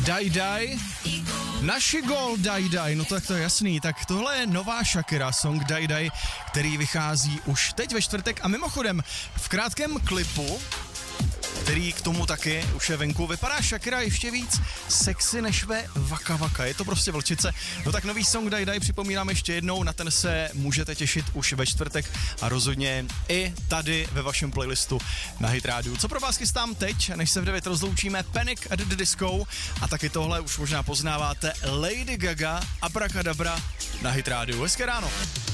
Die Die. Naši gol Die Die, no tak to je jasný, tak tohle je nová Shakira, song Die Die, který vychází už teď ve čtvrtek a mimochodem v krátkém klipu, který k tomu taky už je venku, vypadá Shakira ještě víc sexy než ve Waka Waka, je to prostě vlčice. No tak nový song Die Die připomínám ještě jednou, na ten se můžete těšit už ve čtvrtek a rozhodně i tady ve vašem playlistu na Hit Radio. Co pro vás chystám teď, než se v 9 rozloučíme, Panic at the Disco a taky tohle už možná poznáváte, Lady Gaga, Abracadabra na Hit Radio. Hezké ráno.